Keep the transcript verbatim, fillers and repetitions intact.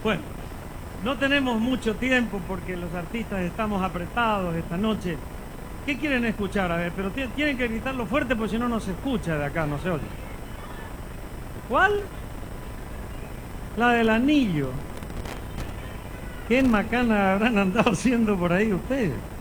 Bueno, no tenemos mucho tiempo porque los artistas estamos apretados esta noche. ¿Qué quieren escuchar? A ver, pero tienen que gritarlo fuerte porque si no, no se escucha de acá, no se oye. ¿Cuál? La del anillo. ¿Qué macana habrán andado haciendo por ahí ustedes?